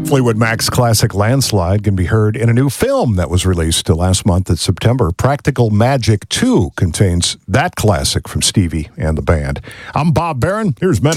Fleetwood Mac's classic Landslide can be heard in a new film that was released last month in September. Practical Magic 2 contains that classic from Stevie and the band. I'm Bob Barron. Here's Meadow.